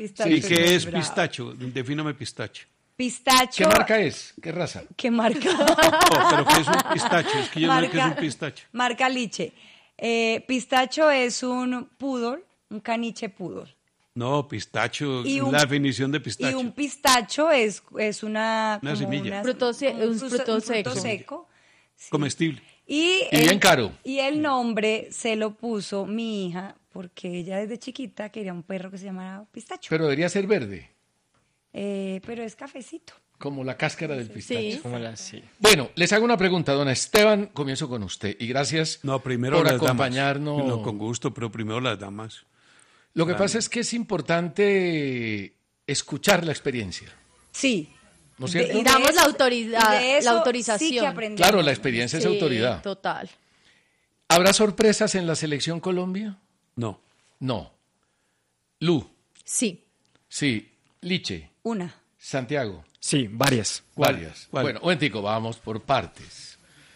Pistacho. ¿Y qué es bravo. pistacho? Defíname pistacho. Pistacho. ¿Qué marca es? ¿Qué raza? ¿Qué marca? No, pero ¿qué es un pistacho? Es que yo no sé qué es un pistacho. Marca Liche. Pistacho es un poodle, un caniche poodle. No, pistacho, Y la definición de pistacho. Y un pistacho es una Una semilla. un Fruto fruto seco. seco. Sí. Comestible. Y bien caro. Y el nombre se lo puso mi hija porque ella desde chiquita quería un perro que se llamara Pistacho. Pero debería ser verde, Pero es cafecito. como la cáscara del pistacho. Sí. Sí. Bueno, les hago una pregunta, don Esteban, comienzo con usted. Y gracias No, primero por las acompañarnos. damas. No, con gusto, pero primero las damas. Lo que pasa es que es importante escuchar la experiencia, Sí. ¿no es cierto? Y de Damos eso- la autoridad, y de eso la autorización. Sí que aprendemos. Claro, la experiencia es Sí, autoridad. Total. ¿Habrá sorpresas en la selección Colombia? No. No. Lu, Sí. sí. Liche, Una. Santiago, Sí, varias. varias. ¿Cuál? Bueno, un momentico, vamos por partes.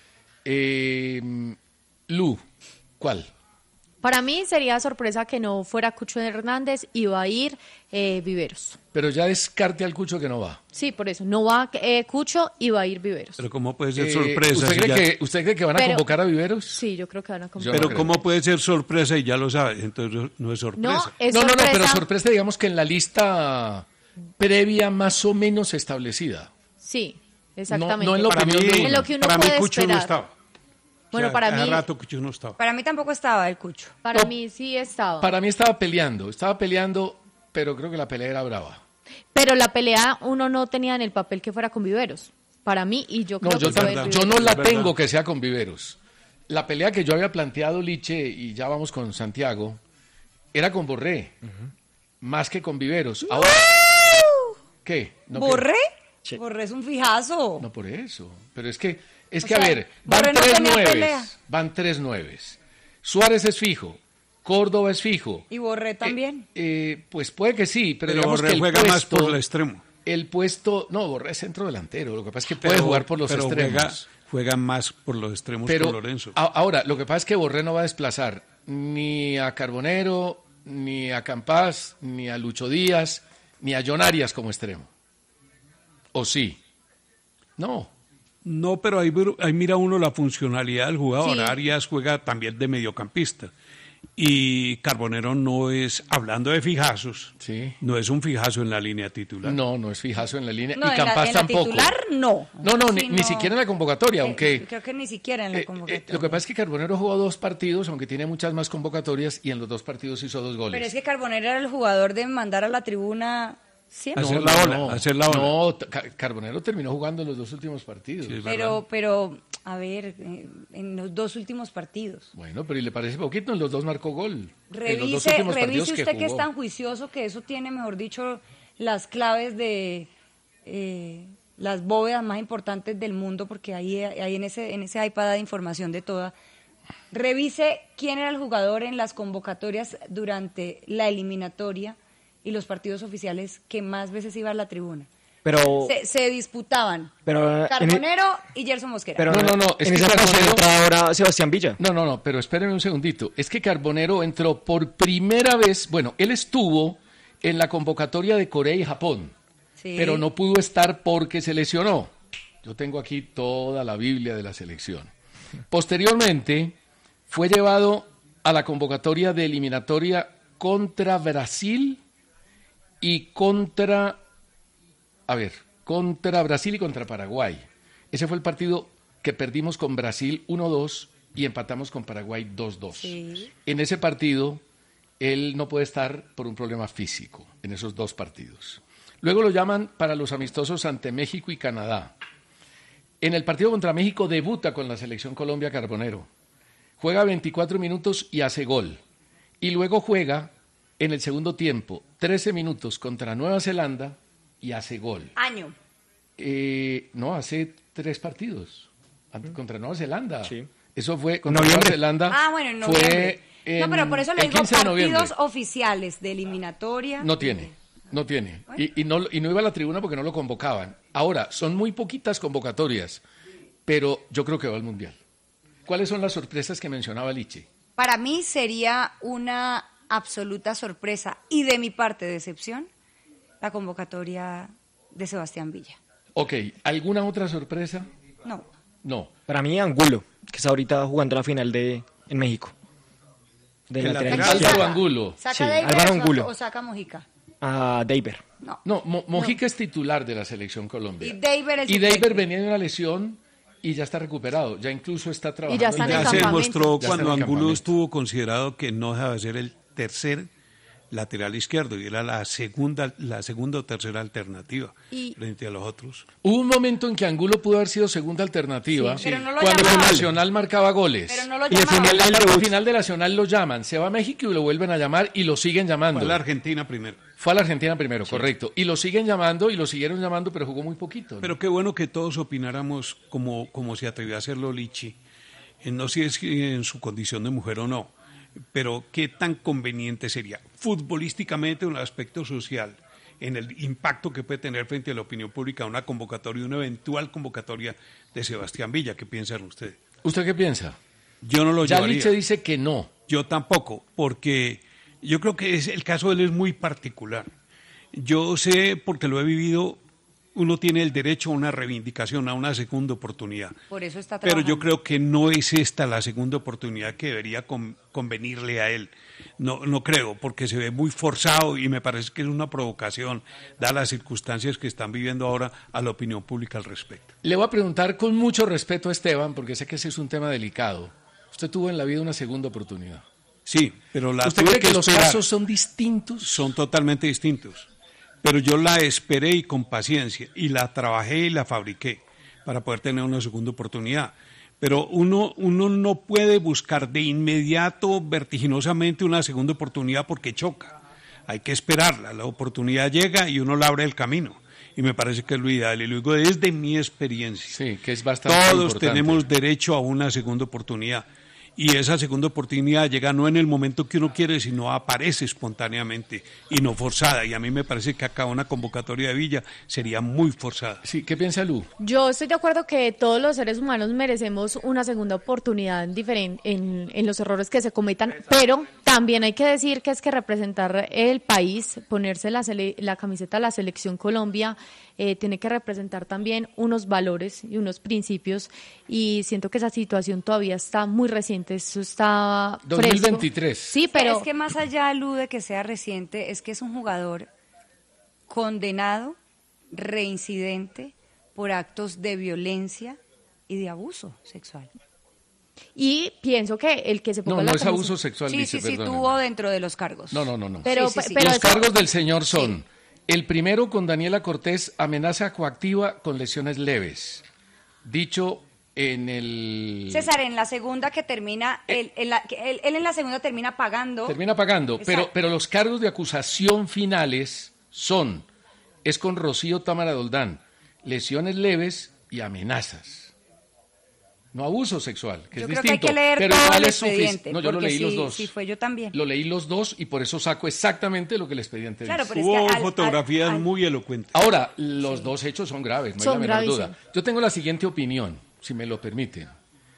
Lu, ¿cuál? Para mí sería sorpresa que no fuera Cucho Hernández, iba a ir Viveros. Pero ya descarte al Cucho que no va. Sí, por eso. No va Cucho, iba a ir Viveros. Pero ¿cómo puede ser sorpresa? ¿Usted si cree, ya- ¿Usted cree que van a Pero- convocar a Viveros? Sí, yo creo que van a Yo comprar. Pero no creo. ¿cómo puede ser sorpresa y ya lo sabe? Entonces no es sorpresa. No, es No, sorpresa. pero sorpresa, digamos que en la lista previa más o menos establecida. Sí, exactamente. No en lo Para opinión mí, de uno. En lo que uno para mí puede Cucho no esperar. estaba. Bueno, O sea, para hace mí, rato Cucho no estaba. Para mí tampoco estaba el Cucho. para No. mí sí estaba. Para mí estaba peleando, pero creo que la pelea era brava. Pero la pelea uno no tenía en el papel que fuera con Viveros. Para mí, y yo creo No, que fue verdad. yo Viveros. no la Es verdad. tengo que sea con Viveros. La pelea que yo había planteado, Liche, y ya vamos con Santiago, era con Borré, más que con Viveros. Ahora, ¿qué? ¿No qué? ¿Borré? Sí. Borré es un fijazo. No por eso, pero es que a sea, ver, van Borré no tres tenía nueves, pelea. van 3 nueves. Suárez es fijo, Córdoba es fijo. Y Borré también. Pues puede que sí, pero, Pero digamos Borré que el juega puesto, más por el extremo. el puesto, no, Borré es centro delantero, lo que pasa es que puede jugar por los pero extremos. Juega más por los extremos Pero con Lorenzo. ahora, lo que pasa es que Borré no va a desplazar ni a Carbonero, ni a Campas, ni a Lucho Díaz, ni a John Arias como extremo. ¿O sí? No. No, pero ahí mira uno la funcionalidad del jugador. Sí. Arias juega también de mediocampista. Y Carbonero no es, hablando de fijazos, Sí. no es un fijazo en la línea titular. No es fijazo en la línea. No, y en Campas en la tampoco. titular, no. No, Sí, ni siquiera en la convocatoria, aunque... Creo que ni siquiera en la convocatoria. lo que pasa es que Carbonero jugó 2 partidos, aunque tiene muchas más convocatorias, y en los 2 partidos hizo 2 goles. Pero es que Carbonero era el jugador de mandar a la tribuna siempre. Hacer la ola. No, Carbonero terminó jugando en los 2 últimos partidos. Sí, es verdad. Pero, a ver, en los 2 últimos partidos. Bueno, pero ¿y le parece poquito? En los 2 marcó gol. En los 2 Revise últimos partidos usted que es jugó. tan juicioso que eso tiene, mejor dicho, las claves de las bóvedas más importantes del mundo, porque ahí en ese iPad de información de toda. Revise quién era el jugador en las convocatorias durante la eliminatoria y los partidos oficiales que más veces iba a la tribuna. Pero, Se disputaban pero Carbonero y Gerson Mosquera. pero No, es en que esa ocasión Carbonero- entra ahora Sebastián Villa. No, pero espérenme un segundito. Es que Carbonero entró por primera vez, bueno, él estuvo en la convocatoria de Corea y Japón, Sí. pero no pudo estar porque se lesionó. Yo tengo aquí toda la Biblia de la selección. Posteriormente, fue llevado a la convocatoria de eliminatoria contra Brasil y contra Brasil y contra Paraguay. Ese fue el partido que perdimos con Brasil 1-2 y empatamos con Paraguay 2-2. Sí. En ese partido, él no puede estar por un problema físico, en esos 2 partidos. Luego lo llaman para los amistosos ante México y Canadá. En el partido contra México debuta con la selección Colombia Carbonero. Juega 24 minutos y hace gol. Y luego juega en el segundo tiempo 13 minutos contra Nueva Zelanda y hace gol. Año. No, hace 3 partidos contra Nueva Zelanda. Sí. Eso fue contra Noviembre. Nueva Zelanda. Ah, bueno, en noviembre. Fue No, pero por eso le el digo 15 de noviembre. partidos oficiales de eliminatoria. No tiene. Y no iba a la tribuna porque no lo convocaban. Ahora, son muy poquitas convocatorias, pero yo creo que va al Mundial. ¿Cuáles son las sorpresas que mencionaba Liche? Para mí sería una absoluta sorpresa y de mi parte decepción la convocatoria de Sebastián Villa. Ok, ¿alguna otra sorpresa? No. No. Para mí, Angulo, que está ahorita jugando la final en México. De El lateral lateral. izquierdo. Álvaro Angulo. ¿Saca Sí, Deiber Álvaro Angulo. o saca Mojica? A Deiber. No. No, Mojica es titular de la selección Colombia. Y Deiber el Y Deiber suplente. venía de una lesión y ya está recuperado. Ya incluso está trabajando. ya está en el Ya se campamento. demostró Ya cuando está en el Angulo campamento. estuvo considerado que no dejaba de ser el tercer lateral izquierdo y era la segunda o tercera alternativa Y- frente a los otros. Hubo un momento en que Angulo pudo haber sido segunda alternativa Pero no lo cuando llamaban. con Nacional marcaba goles. Pero no lo Y al llamaban. final Al final de Nacional lo llaman, se va a México y lo vuelven a llamar y lo siguen llamando. Fue a la Argentina primero. Fue a la Argentina primero, correcto. Y lo siguen llamando y lo siguieron llamando, pero jugó muy poquito, ¿no? Pero qué bueno que todos opináramos como se atrevió a hacerlo Lichi. No sé si en su condición de mujer o no, pero qué tan conveniente sería futbolísticamente en el aspecto social, en el impacto que puede tener frente a la opinión pública una convocatoria, una eventual convocatoria de Sebastián Villa. ¿Qué piensan ustedes? ¿Usted qué piensa? Yo no lo Ya llevaría. Liche dice que no. Yo tampoco, porque yo creo que el caso de él es muy particular. Yo sé, porque lo he vivido, uno tiene el derecho a una reivindicación, a una segunda oportunidad. Por eso está Pero trabajando. yo creo que no es esta la segunda oportunidad que debería convenirle a él. No creo, porque se ve muy forzado y me parece que es una provocación, dadas las circunstancias que están viviendo ahora a la opinión pública al respecto. Le voy a preguntar con mucho respeto a Esteban, porque sé que ese es un tema delicado. Usted tuvo en la vida una segunda oportunidad. Sí, pero la ¿Usted tuve cree que los esperar. casos son distintos? Son totalmente distintos. Pero yo la esperé y con paciencia, y la trabajé y la fabriqué para poder tener una segunda oportunidad. Pero uno no puede buscar de inmediato, vertiginosamente, una segunda oportunidad porque choca. Hay que esperarla, la oportunidad llega y uno le abre el camino. Y me parece que es lo ideal, y lo digo desde mi experiencia. Sí, que es bastante Todos importante. tenemos derecho a una segunda oportunidad. Y esa segunda oportunidad llega no en el momento que uno quiere, sino aparece espontáneamente y no forzada. Y a mí me parece que acá una convocatoria de Villa sería muy forzada. Sí, ¿qué piensa Lu? Yo estoy de acuerdo que todos los seres humanos merecemos una segunda oportunidad en los errores que se cometan, pero también hay que decir que es que representar el país, ponerse la camiseta de la Selección Colombia, tiene que representar también unos valores y unos principios, y siento que esa situación todavía está muy reciente, eso está 2023. fresco. Sí, pero Es que más allá, Lu, de que sea reciente, es que es un jugador condenado, reincidente, por actos de violencia y de abuso sexual. y pienso que el que se ponga No, la no es camisa- abuso sexual, Sí, dice, sí, sí, perdóneme. tuvo dentro de los cargos. No. Pero, Sí, sí, sí. pero Los eso- cargos del señor son: el primero, con Daniela Cortés, amenaza coactiva con lesiones leves. Dicho en el... César, en la segunda que termina, él en la segunda termina pagando. Termina pagando, Exacto. pero los cargos de acusación finales es con Rocío Támara Doldán, lesiones leves y amenazas. No abuso sexual, que Yo es creo que hay distinto. que leer pero todo igual el es expediente. No, yo lo porque leí los sí, dos. Sí, fue yo también. Lo leí los dos y por eso saco exactamente lo que el expediente Claro, dice. pero es Hubo que fotografías muy elocuentes. Ahora, los dos hechos son graves, no Son hay la menor gravísimos. duda. Yo tengo la siguiente opinión, si me lo permiten.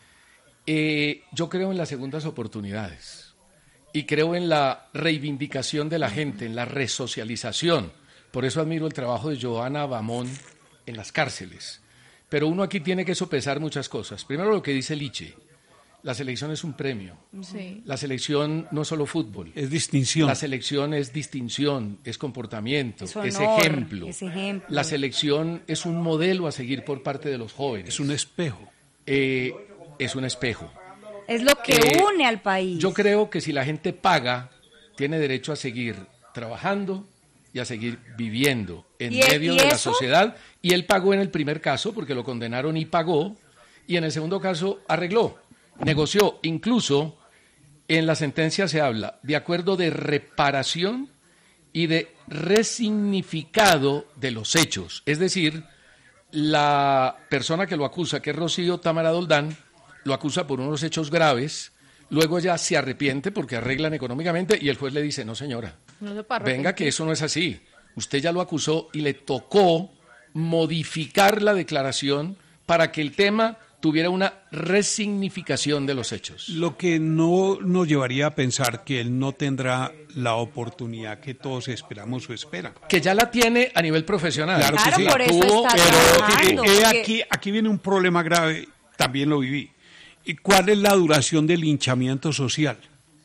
Yo creo en las segundas oportunidades y creo en la reivindicación de la gente, en la resocialización. Por eso admiro el trabajo de Joana Bamón en las cárceles. Pero uno aquí tiene que sopesar muchas cosas. Primero, lo que dice Liche: la selección es un premio. Sí. La selección no es solo fútbol. Es distinción. La selección es distinción, es comportamiento, Es es honor, ejemplo. es ejemplo. La selección es un modelo a seguir por parte de los jóvenes. Es un espejo. Es un espejo. Es lo que une al país. Yo creo que si la gente paga, tiene derecho a seguir trabajando y a seguir viviendo en ¿Y medio y de la eso? sociedad. Y él pagó en el primer caso porque lo condenaron y pagó. Y en el segundo caso arregló, negoció. Incluso en la sentencia se habla de acuerdo de reparación y de resignificado de los hechos. Es decir, la persona que lo acusa, que es Rocío Támara Doldán, lo acusa por unos hechos graves, luego ella se arrepiente porque arreglan económicamente y el juez le dice: no, señora, No se puede venga, arrepentir. que eso no es así. Usted ya lo acusó y le tocó modificar la declaración para que el tema tuviera una resignificación de los hechos. Lo que no nos llevaría a pensar que él no tendrá la oportunidad que todos esperamos o esperan. Que ya la tiene a nivel profesional. Claro que sí. por eso está Pero trabajando, porque- aquí viene un problema grave, también lo viví. ¿Y cuál es la duración del linchamiento social?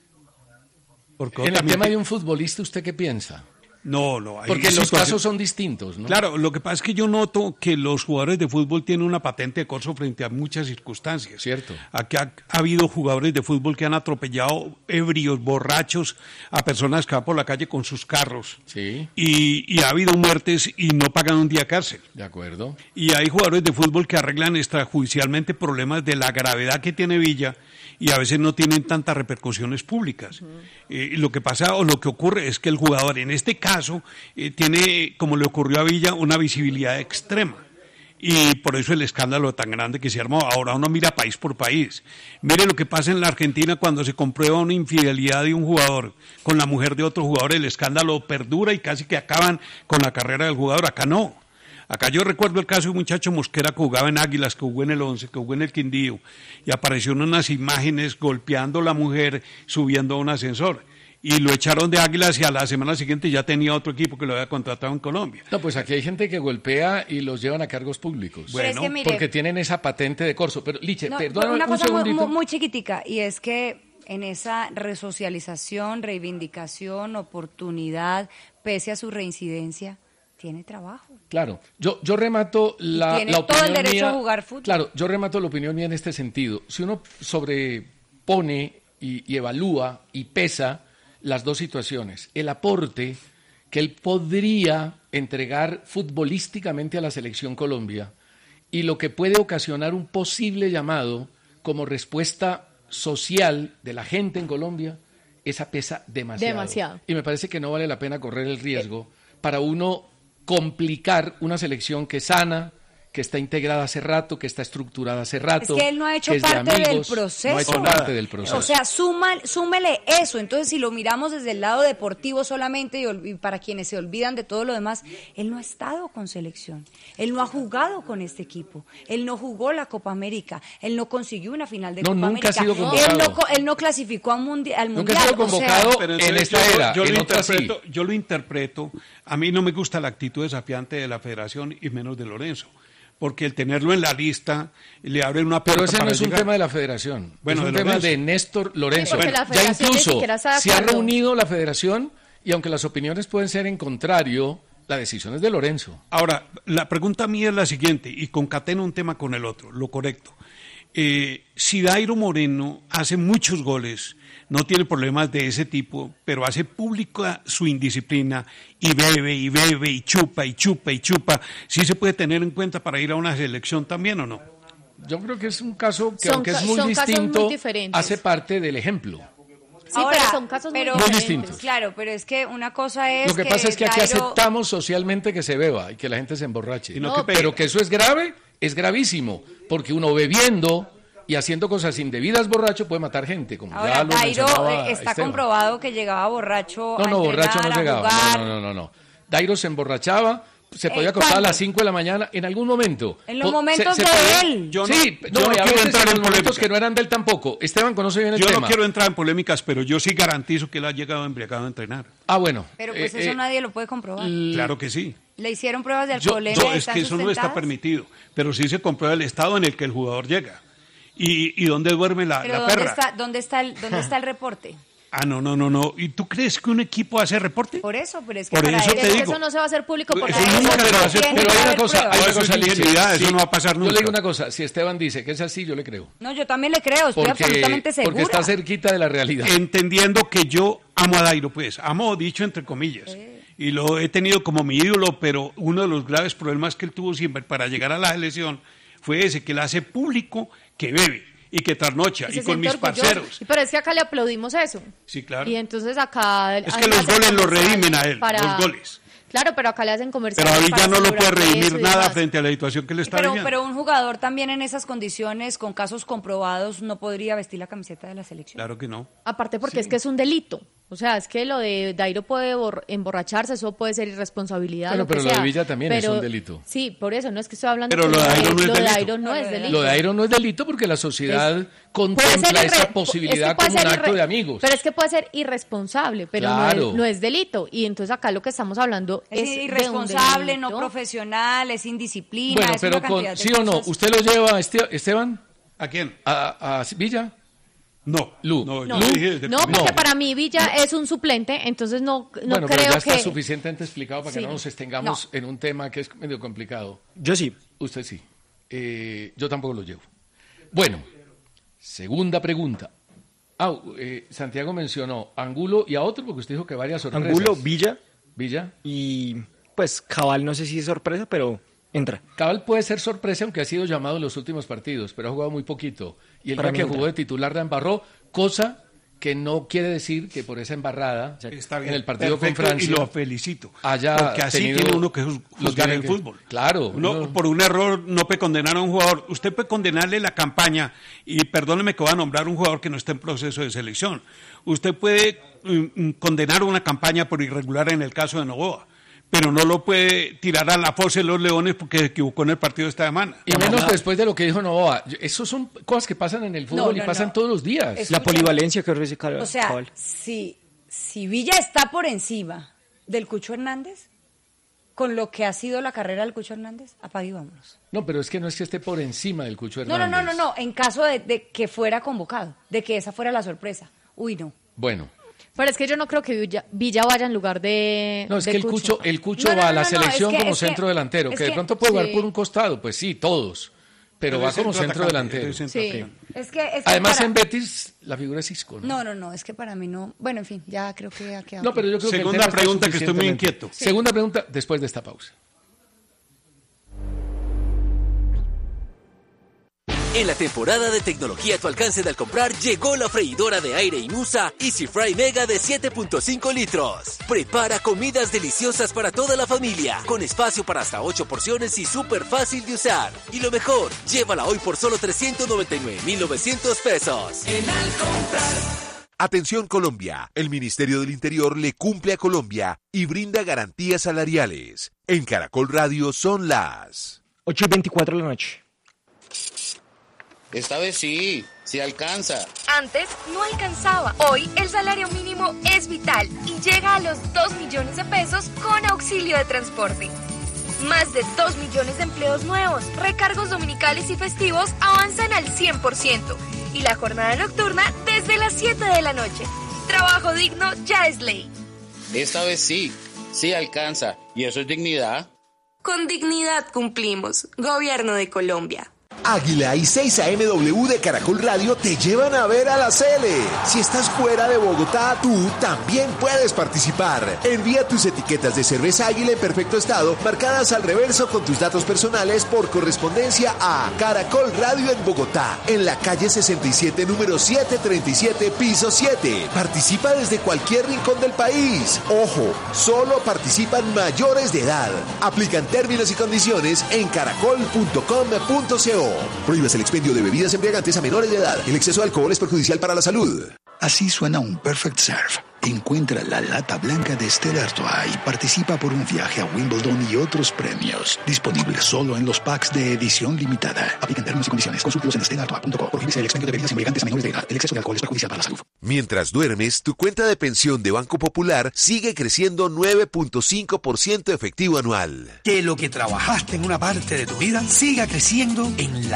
Porque En el también tema de un futbolista, ¿usted qué piensa? No, hay Porque los situaciones- casos son distintos, ¿no? Claro, lo que pasa es que yo noto que los jugadores de fútbol tienen una patente de corso frente a muchas circunstancias. Cierto. Aquí ha habido jugadores de fútbol que han atropellado ebrios, borrachos, a personas que van por la calle con sus carros. Sí, Y ha habido muertes y no pagan un día cárcel. de acuerdo. Y hay jugadores de fútbol que arreglan extrajudicialmente problemas de la gravedad que tiene Villa y a veces no tienen tantas repercusiones públicas. Lo que pasa o lo que ocurre es que el jugador en este caso tiene, como le ocurrió a Villa, una visibilidad extrema. Y por eso el escándalo tan grande que se armó. Ahora uno mira país por país. Mire lo que pasa en la Argentina cuando se comprueba una infidelidad de un jugador con la mujer de otro jugador. El escándalo perdura y casi que acaban con la carrera del jugador. Acá no. Acá yo recuerdo el caso de un muchacho Mosquera que jugaba en Águilas, que jugó en el 11, que jugó en el Quindío, y aparecieron unas imágenes golpeando a la mujer, subiendo a un ascensor. Y lo echaron de Águilas y a la semana siguiente ya tenía otro equipo que lo había contratado en Colombia. No, pues aquí hay gente que golpea y los llevan a cargos públicos. Pero es que mire, porque tienen esa patente de corso. Pero, Liche, no, perdóname una un cosa segundito. muy chiquitica, y es que en esa resocialización, reivindicación, oportunidad, pese a su reincidencia, tiene trabajo. Claro, yo remato la tiene opinión todo el derecho mía, a jugar fútbol. Claro, yo remato la opinión mía en este sentido. Si uno sobrepone y evalúa y pesa las dos situaciones, el aporte que él podría entregar futbolísticamente a la Selección Colombia y lo que puede ocasionar un posible llamado como respuesta social de la gente en Colombia, esa pesa demasiado. Demasiado. Y me parece que no vale la pena correr el riesgo para uno complicar una selección que es sana, que está integrada hace rato, que está estructurada hace rato. Es que él no ha hecho que es de parte del amigos, proceso. No ha hecho parte del proceso. O sea, súmele eso. Entonces, si lo miramos desde el lado deportivo solamente y para quienes se olvidan de todo lo demás, él no ha estado con selección. Él no ha jugado con este equipo. Él no jugó la Copa América. Él no consiguió una final de No, Copa nunca ha América. sido convocado. Él no clasificó al Mundial. Nunca ha sido convocado. Pero En entonces esta era, yo en lo otra sí. yo lo interpreto, a mí no me gusta la actitud desafiante de la federación y menos de Lorenzo, porque el tenerlo en la lista le abre una puerta Pero ese no para es un llegar. tema de la federación, Bueno, es un de tema Lorenzo. de Néstor Lorenzo. Porque la Ya federación ni incluso siquiera está de se ha acuerdo. reunido la federación y aunque las opiniones pueden ser en contrario, la decisión es de Lorenzo. Ahora, la pregunta mía es la siguiente, y concateno un tema con el otro, lo correcto. Si Dairo Moreno hace muchos goles, no tiene problemas de ese tipo, pero hace pública su indisciplina y bebe y chupa y chupa y chupa, ¿sí se puede tener en cuenta para ir a una selección también o no? Yo creo que es un caso que Son aunque es ca- muy son casos muy distinto, diferentes. hace parte del ejemplo. Sí, pero son casos muy Muy diferentes. distintos. Claro, pero es que una cosa es Lo que pasa es que aquí Dairo- aceptamos socialmente que se beba y que la gente se emborrache. Y no que pegue. Pero que eso es grave, es gravísimo, porque uno bebiendo y haciendo cosas indebidas borracho puede matar gente, como Ahora, ya lo Dairo mencionaba está Esteban. comprobado que llegaba borracho No, a no, borracho no entrenar, a llegaba. jugar. No. Dairo se emborrachaba, se podía acostar a ¿cuándo? las 5 de la mañana en algún momento. En los momentos de él. Yo Sí, yo no, y a quiero veces entrar en en los momentos polémica. que no eran de él tampoco. Esteban conoce bien el Yo tema. no quiero entrar en polémicas, pero yo sí garantizo que él ha llegado embriagado a entrenar. Ah, bueno. Pero pues eso nadie lo puede comprobar. Claro que sí. Le hicieron pruebas de Yo, alcoholemia. es ¿están que eso no está sustentadas? permitido, pero sí se comprueba el estado en el que el jugador llega. ¿Y dónde duerme la Pero perra? ¿dónde está el reporte? Ah, no. ¿Y tú crees que un equipo hace reporte? Por eso, pero es que Por para eso él te Es que digo. eso no se va a hacer público porque Eso para nunca eso se va a hacer tiene Pero que hay una haber cosa, pruebas. hay una Eso es cosa, Liche. ingenuidad, eso no va a pasar Yo nunca. le digo una cosa, si Esteban dice que es así, yo le creo. No, yo también le creo, estoy absolutamente segura. Porque está cerquita de la realidad. Entendiendo que yo amo a Dairo, pues, amo dicho entre comillas, y lo he tenido como mi ídolo, pero uno de los graves problemas que él tuvo siempre para llegar a la selección fue ese, que él hace público que bebe y que trasnocha, se y con siente mis orgulloso. parceros. Pero es que acá le aplaudimos eso. Sí, claro. Y entonces acá... Es que los goles lo redimen a él, los goles. Claro, pero acá le hacen comercial. Pero ahí ya no lo puede asegurar redimir eso y nada demás. frente a la situación que le está viviendo. Pero un jugador también en esas condiciones, con casos comprobados, no podría vestir la camiseta de la selección. Claro que no. Aparte porque es que es un delito. O sea, es que lo de Dairo puede emborracharse, eso puede ser irresponsabilidad. Bueno, lo que pero lo sea. de Villa también es un delito. Sí, por eso, no es que estoy hablando Pero que lo de Dairo no es lo de delito. Dairo no es delito. Lo de Dairo no es delito porque la sociedad contempla esa posibilidad como un acto de amigos. Pero es que puede ser irresponsable, pero Claro. no es delito. Y entonces acá lo que estamos hablando Es es de un irresponsable, no delito. profesional, es indisciplina, Bueno, es pero una cantidad de ¿sí o no? cosas. ¿Usted lo lleva, Esteban, ¿A quién? a Villa? No. Lu. No, No, yo dije desde el no, principio. porque para mí Villa es un suplente, entonces no Bueno, pero creo ya está que... suficientemente explicado para que Sí. no nos extengamos en un tema que es medio complicado. Yo sí. Usted sí. Yo tampoco lo llevo. Bueno, segunda pregunta. Santiago mencionó Angulo y a otro, porque usted dijo que varias sorpresas. Angulo, Villa Villa. y pues Cabal, no sé si es sorpresa, pero entra. Cabal puede ser sorpresa, aunque ha sido llamado en los últimos partidos, pero ha jugado muy poquito. Y el Para día mí que entra. jugó de titular la embarró, cosa que no quiere decir que por esa embarrada Está bien, en el partido perfecto, con Francia y lo felicito. haya porque así tenido tiene uno que los juzgar bien el que- fútbol. Claro. Uno, por un error no puede condenar a un jugador. Usted puede condenarle la campaña, y perdóneme que voy a nombrar un jugador que no está en proceso de selección. Usted puede condenar una campaña por irregular en el caso de Novoa, pero no lo puede tirar a la fosa de los Leones porque se equivocó en el partido de esta semana. Y menos después de lo que dijo Novoa. Eso son cosas que pasan en el fútbol y pasan todos los días. Es- La Escucha, polivalencia que ofrece Cabal. O sea, si Villa está por encima del Cucho Hernández, con lo que ha sido la carrera del Cucho Hernández, apague y vámonos. No, pero es que no es que esté por encima del Cucho No, Hernández. no, en caso de que fuera convocado, de que esa fuera la sorpresa. Uy, no. Bueno, Pero es que yo no creo que Villa vaya en lugar de no, es de que el Cucho No, va a la no, selección es que- como es que- centro delantero, es que de que- pronto puede jugar sí. por un costado, pues sí, todos, pero va es como centro atacante, delantero. es centro Sí. atacante. Es que Además para- en Betis la figura es Isco, ¿no? No, es que para mí no. Bueno, en fin, ya creo que ha quedado. No, pero yo creo que el Segunda tema está pregunta, que estoy muy suficientemente- inquieto. Segunda pregunta después de esta pausa. En la temporada de tecnología a tu alcance de al comprar, llegó la freidora de aire Inusa Easy Fry Mega de 7.5 litros. Prepara comidas deliciosas para toda la familia, con espacio para hasta 8 porciones y súper fácil de usar. Y lo mejor, llévala hoy por solo 399,900 pesos. Atención Colombia, el Ministerio del Interior le cumple a Colombia y brinda garantías salariales. En Caracol Radio son las 8:24 de la noche. Esta vez sí alcanza. Antes no alcanzaba. Hoy el salario mínimo es vital y llega a los 2 millones de pesos con auxilio de transporte. Más de 2 millones de empleos nuevos, recargos dominicales y festivos avanzan al 100% y la jornada nocturna desde las 7 de la noche. Trabajo digno ya es ley. Esta vez sí alcanza. ¿Y eso es dignidad? Con dignidad cumplimos. Gobierno de Colombia. Águila y 6am de Caracol Radio te llevan a ver a la Sele. Si estás fuera de Bogotá, tú también puedes participar. Envía tus etiquetas de cerveza Águila en perfecto estado, marcadas al reverso con tus datos personales por correspondencia a Caracol Radio en Bogotá, en la calle 67, número 737, piso 7. Participa desde cualquier rincón del país. Ojo, solo participan mayores de edad. Aplican términos y condiciones en caracol.com.co. Prohíbas el expendio de bebidas embriagantes a menores de edad. El exceso de alcohol es perjudicial para la salud. Así suena un Perfect Serve. Encuentra la lata blanca de Stella Artois y participa por un viaje a Wimbledon y otros premios. Disponible solo en los packs de edición limitada. Aplican términos y condiciones. Consúltalos en stellartois.com. Prohíbes el expendio de bebidas embriagantes a menores de edad. El exceso de alcohol es perjudicial para la salud. Mientras duermes, tu cuenta de pensión de Banco Popular sigue creciendo 9.5% efectivo anual. Que lo que trabajaste en una parte de tu vida siga creciendo en la